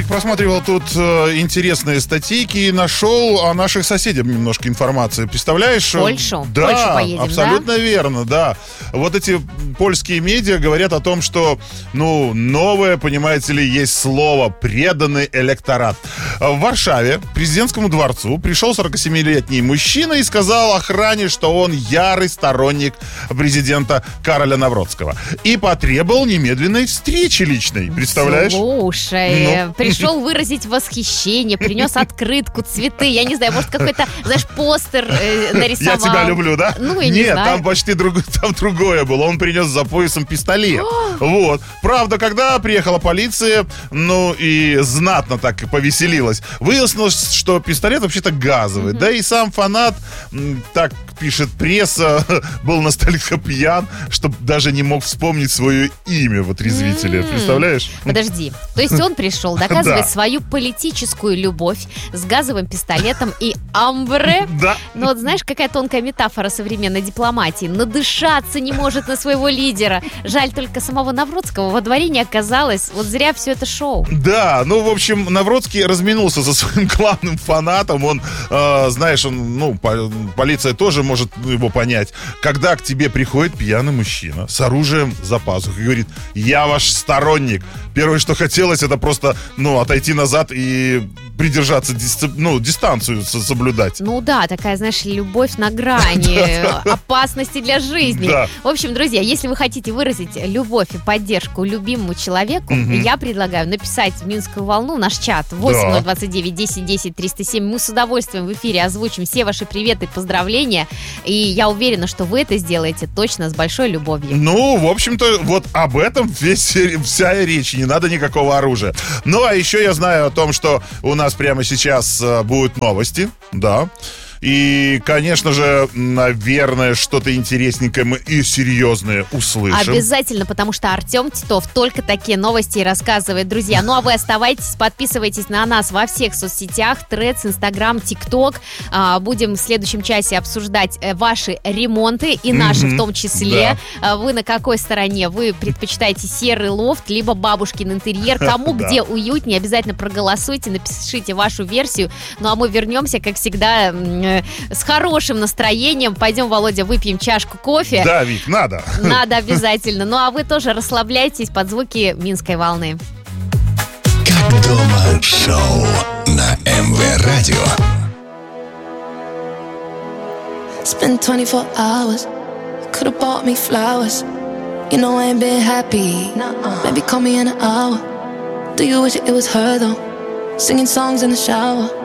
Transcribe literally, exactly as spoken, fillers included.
просматривал тут э, интересные статейки и нашел о наших соседях немножко информации. Представляешь? Польшу? Да, Польшу поедем, абсолютно да? верно, да. Вот эти польские медиа говорят о том, что, ну, новое, понимаете ли, есть слово «преданный электорат». В Варшаве к президентскому дворцу пришел сорокасемилетний мужчина и сказал охране, что он ярый сторонник президента Кароля Навроцкого. И потребовал немедленной встречи личной. Представляешь? Слушай, Ну. пришел выразить восхищение, принес открытку, цветы, я не знаю, может, какой-то, знаешь, постер э, нарисовал. Я тебя люблю, да? Ну, я не Нет, знаю. там почти друг, там другое было. Он принес за поясом пистолет. Вот. Правда, когда приехала полиция, ну и знатно так повеселилась, выяснилось, что пистолет вообще-то газовый. Mm-hmm. Да и сам фанат, так пишет пресса, был настолько пьян, что даже не мог вспомнить свое имя в отрезвителе. Mm-hmm. Представляешь? Подожди. То есть он пришел доказывать Да. свою политическую любовь с газовым пистолетом и амбре. Да. Ну вот знаешь, какая тонкая метафора современной дипломатии. Надышаться не может на своего лидера. Жаль, только самого Навроцкого во дворе не оказалось. Вот зря все это шоу. Да, ну, в общем, Навроцкий разминулся со своим главным фанатом. Он, э, знаешь, он, ну, по- полиция тоже может его понять. Когда к тебе приходит пьяный мужчина с оружием за пазухой и говорит: я ваш сторонник. Первое, что хотелось, это просто, ну, отойти назад и придержаться, дисцип- ну, дистанцию со- соблюдать. Ну да, такая, знаешь, любовь на грани, опасности для жизни. Да. В общем, друзья, если вы хотите выразить любовь и поддержку любимому человеку, Мгм. я предлагаю написать в Минскую волну, наш чат восемь ноль двадцать девять десять десять триста семь. Мы с удовольствием в эфире озвучим все ваши приветы и поздравления. И я уверена, что вы это сделаете точно с большой любовью. Ну, в общем-то, вот об этом весь, вся и речь. Не надо никакого оружия. Ну, а еще я знаю о том, что у нас прямо сейчас э, будут новости, да. И, конечно же, наверное, что-то интересненькое мы и серьезное услышим. Обязательно, потому что Артем Титов только такие новости и рассказывает, друзья. Ну, а вы оставайтесь, подписывайтесь на нас во всех соцсетях, Threads, Instagram, TikTok. А, будем в следующем часе обсуждать э, ваши ремонты и наши Мгм. в том числе. А, вы на какой стороне? Вы предпочитаете серый лофт, либо бабушкин интерьер? Кому Да. где уютнее? Обязательно проголосуйте, напишите вашу версию. Ну, а мы вернемся, как всегда, м, э, с хорошим настроением. Пойдем, Володя, выпьем чашку кофе. Да, Вик, надо. Надо обязательно. Ну, а вы тоже расслабляйтесь под звуки Минской волны. Как дома шоу на эм вэ Радио. Spent twenty-four hours, could've bought me flowers. You know I ain't been happy. Maybe call me in an hour. Do you wish it was her though? Singing songs in the shower.